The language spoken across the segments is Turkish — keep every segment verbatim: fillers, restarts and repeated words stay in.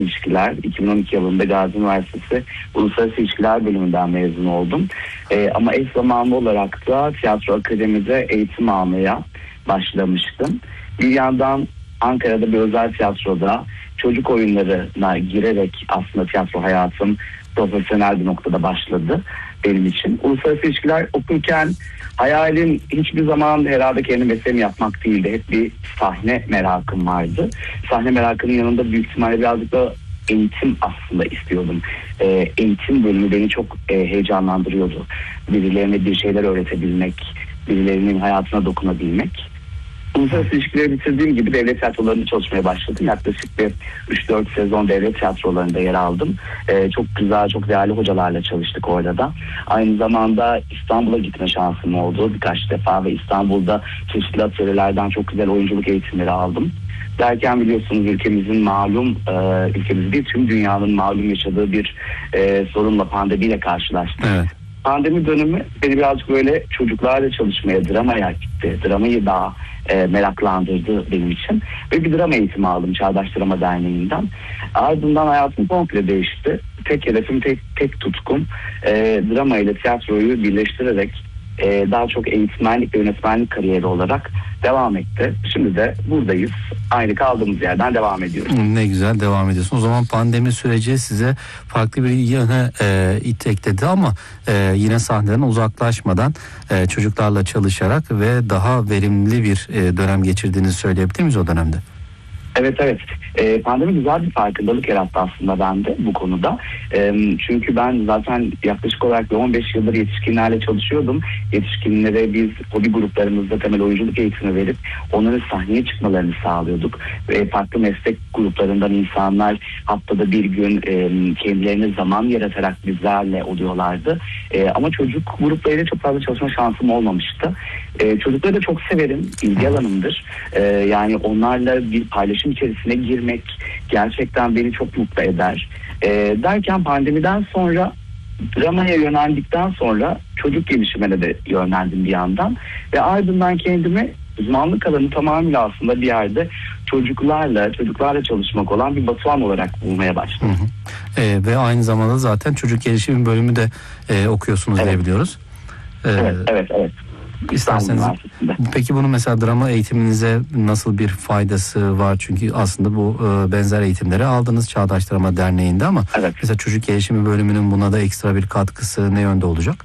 İlişkiler. iki bin on iki yılında Gazi Üniversitesi Uluslararası İlişkiler bölümünden mezun oldum. Ee, ama eş zamanlı olarak da tiyatro akademide eğitim almaya başlamıştım. Bir yandan Ankara'da bir özel tiyatroda çocuk oyunlarına girerek aslında tiyatro hayatım profesyonel bir noktada başladı benim için. Uluslararası ilişkiler okurken hayalim hiçbir zaman herhalde kendi mesleğimi yapmak değildi. Hep bir sahne merakım vardı. Sahne merakının yanında büyük ihtimalle birazcık da eğitim aslında istiyordum. Ee, eğitim bölümü beni çok e, heyecanlandırıyordu. Birilerine bir şeyler öğretebilmek, birilerinin hayatına dokunabilmek. Uluslararası ilişkileri bitirdiğim gibi devlet tiyatrolarında çalışmaya başladım. Yaklaşık bir üç dört sezon devlet tiyatrolarında yer aldım. Ee, çok güzel, çok değerli hocalarla çalıştık orada da. Aynı zamanda İstanbul'a gitme şansım oldu birkaç defa ve İstanbul'da çeşitli atölyelerden çok güzel oyunculuk eğitimleri aldım. Derken biliyorsunuz ülkemizin malum, e, ülkemiz değil tüm dünyanın malum yaşadığı bir e, sorunla, pandemiyle karşılaştık. Evet. Pandemi dönemi beni birazcık böyle çocuklarla çalışmaya, dramaya gitti. Dramayı daha e, meraklandırdı benim için. Ve bir drama eğitimi aldım Çağdaş Drama Derneği'nden. Ardından hayatım komple değişti. Tek hedefim, tek, tek tutkum e, drama ile tiyatroyu birleştirerek e, daha çok eğitmenlik ve yönetmenlik kariyeri olarak devam etti. Şimdi de buradayız. Aynı kaldığımız yerden devam ediyoruz. Ne güzel devam ediyorsun. O zaman pandemi süreci size farklı bir yöne e, itekledi ama e, yine sahneden uzaklaşmadan e, çocuklarla çalışarak ve daha verimli bir e, dönem geçirdiğinizi söyleyebilir miyiz o dönemde? Evet evet. Ee, pandemi güzel bir farkındalık yarattı aslında bende bu konuda. Ee, çünkü ben zaten yaklaşık olarak on beş yıldır yetişkinlerle çalışıyordum. Yetişkinlere biz hobi gruplarımızda temel oyunculuk eğitimi verip onların sahneye çıkmalarını sağlıyorduk. Ve farklı meslek gruplarından insanlar haftada bir gün e, kendilerine zaman yaratarak bizlerle oluyorlardı. E, ama çocuk gruplarıyla çok fazla çalışma şansım olmamıştı. E, çocukları da çok severim. İlgi alanımdır. E, yani onlarla bir paylaşım içerisine girmek gerçekten beni çok mutlu eder. E, derken pandemiden sonra dramaya yöneldikten sonra çocuk gelişimine de yöneldim bir yandan. Ve ardından kendimi uzmanlık alanı tamamıyla aslında bir yerde çocuklarla, çocuklarla çalışmak olan bir Batuhan olarak bulmaya başladım. Hı hı. E, ve aynı zamanda zaten çocuk gelişimi bölümü de e, okuyorsunuz evet. diyebiliyoruz. E, evet, evet, evet. İsterseniz peki bunun mesela drama eğitiminize nasıl bir faydası var? Çünkü aslında bu e, benzer eğitimleri aldınız Çağdaş Drama Derneği'nde ama evet. mesela çocuk gelişimi bölümünün buna da ekstra bir katkısı ne yönde olacak?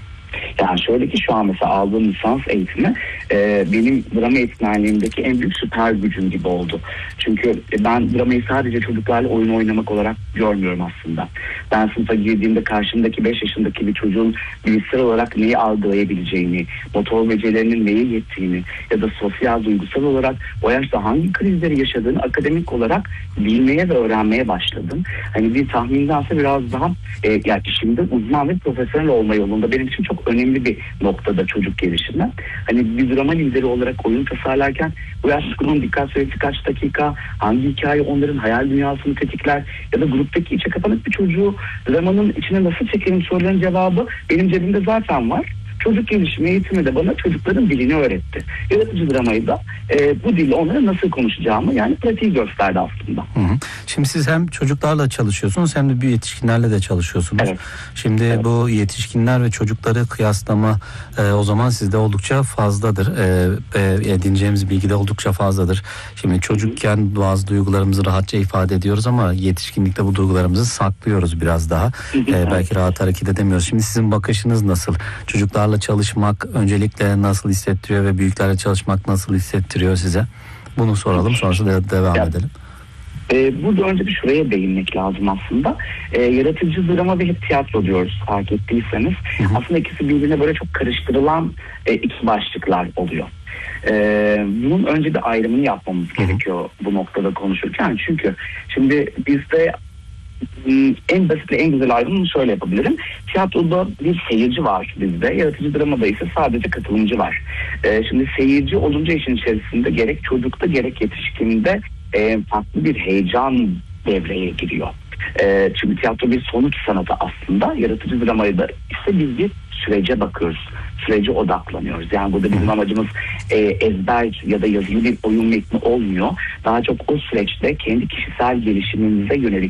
Yani şöyle ki şu an mesela aldığım lisans eğitimi e, benim drama eğitmenliğimdeki en büyük süper gücüm gibi oldu. Çünkü ben dramayı sadece çocuklarla oyun oynamak olarak görmüyorum aslında. Ben sınıfa girdiğimde karşımdaki beş yaşındaki bir çocuğun bilişsel olarak neyi algılayabileceğini, motor becerilerinin neye yettiğini ya da sosyal, duygusal olarak o yaşta hangi krizleri yaşadığını akademik olarak bilmeye ve öğrenmeye başladım. Hani bir tahmindense biraz daha e, yani işimde uzman ve profesyonel olma yolunda benim için çok önemli bir noktada çocuk gelişimi. Hani bir drama lideri olarak oyun tasarlarken bu yaşlının dikkat süresi kaç dakika, hangi hikaye onların hayal dünyasını tetikler ya da gruptaki içe kapanık bir çocuğu dramanın içine nasıl çekelim soruların cevabı benim cebimde zaten var. Çocuk gelişimi eğitimi de bana çocukların dilini öğretti. Yaratıcı dramayı da e, bu dille onlara nasıl konuşacağımı yani pratiği gösterdi aslında. Hı hı. Şimdi siz hem çocuklarla çalışıyorsunuz hem de bir yetişkinlerle de çalışıyorsunuz. Evet. Şimdi evet. bu yetişkinler ve çocukları kıyaslama e, o zaman sizde oldukça fazladır. E, e, edineceğimiz bilgi de oldukça fazladır. Şimdi çocukken hı hı. bazı duygularımızı rahatça ifade ediyoruz ama yetişkinlikte bu duygularımızı saklıyoruz biraz daha. Hı hı. E, belki rahat hareket edemiyoruz. Şimdi sizin bakışınız nasıl? Çocuklarla çalışmak öncelikle nasıl hissettiriyor ve büyüklerle çalışmak nasıl hissettiriyor size? Bunu soralım, sonrasında devam ya, edelim. E, burada önce bir şuraya değinmek lazım aslında. E, yaratıcı drama ve hep tiyatro diyoruz fark ettiyseniz. Hı hı. Aslında ikisi birbirine böyle çok karıştırılan e, iki başlıklar oluyor. Ee, bunun önce bir ayrımını yapmamız hı hı. gerekiyor bu noktada konuşurken. Çünkü şimdi bizde en basit ve en güzel ayrımını şöyle yapabilirim. Tiyatroda bir seyirci var bizde. Yaratıcı dramada ise sadece katılımcı var. Ee, şimdi seyirci olunca işin içerisinde gerek çocukta gerek yetişkinde e, farklı bir heyecan devreye giriyor. E, çünkü tiyatro bir sonuç sanatı aslında. Yaratıcı dramayı da ise biz bir sürece bakıyoruz. Sürece odaklanıyoruz. Yani burada bizim amacımız e, ezber ya da yazılı bir oyun metni olmuyor. Daha çok o süreçte kendi kişisel gelişimimize yönelik